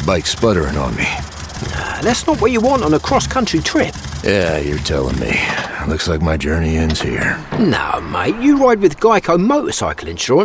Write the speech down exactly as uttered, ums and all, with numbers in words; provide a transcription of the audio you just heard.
bike sputtering on me. Nah, that's not what you want on a cross-country trip. Yeah, you're telling me. Looks like my journey ends here. No, mate, you ride with Geico Motorcycle Insurance.